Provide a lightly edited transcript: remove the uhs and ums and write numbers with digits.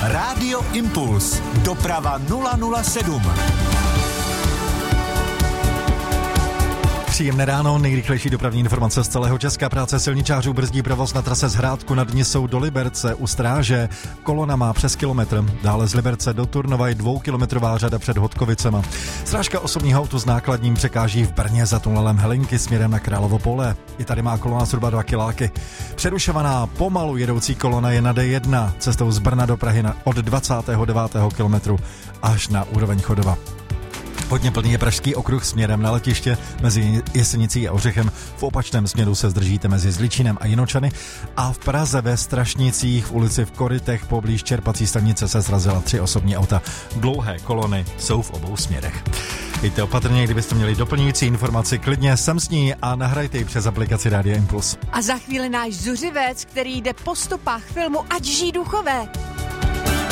Rádio Impuls. Doprava 007. Příjemné ráno, nejrychlejší dopravní informace z celého Česka. Práce silničářů brzdí provoz na trase z Hrádku nad Nisou do Liberce u Stráže. Kolona má přes kilometr. Dále z Liberce do Turnova je 2kilometrová řada před Hodkovicema. Srážka osobního autu s nákladním překáží v Brně za tunelem Helinky směrem na Královo Pole. I tady má kolona zhruba 2 kiláky. Přerušovaná pomalu jedoucí kolona je na D1 cestou z Brna do Prahy od 29. kilometru až na úroveň Chodova. Hodně plný je Pražský okruh směrem na letiště mezi Jesenicí a Ořechem. V opačném směru se zdržíte mezi Zličínem a Jinočany a v Praze ve Strašnicích v ulici v Korytech poblíž čerpací stanice se srazila 3 osobní auta. Dlouhé kolony jsou v obou směrech. Víte opatrně, kdybyste měli doplňující informaci, klidně sem s ní a nahrajte ji přes aplikaci Rádia Impuls. A za chvíli náš zuřivec, který jde po stopách filmu Ať žijí duchové.